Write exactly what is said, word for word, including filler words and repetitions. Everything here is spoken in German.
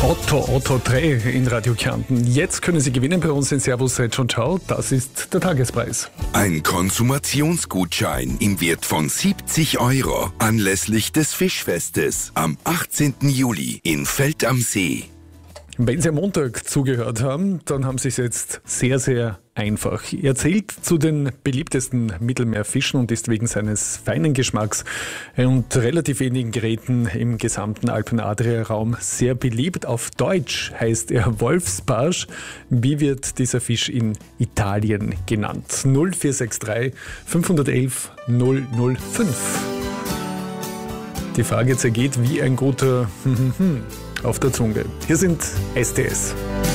Otto, Otto drei in Radio Kärnten. Jetzt können Sie gewinnen bei uns in Servus Retsch und Schau. Das ist der Tagespreis. Ein Konsumationsgutschein im Wert von siebzig Euro anlässlich des Fischfestes am achtzehnten Juli in Feld am See. Wenn Sie am Montag zugehört haben, dann haben Sie es jetzt sehr, sehr einfach. Er zählt zu den beliebtesten Mittelmeerfischen und ist wegen seines feinen Geschmacks und relativ wenigen Geräten im gesamten Alpen-Adria-Raum sehr beliebt. Auf Deutsch heißt er Wolfsbarsch. Wie wird dieser Fisch in Italien genannt? null vier sechs drei fünf eins eins null null fünf. Die Frage zergeht wie ein guter auf der Zunge. Hier sind S T S.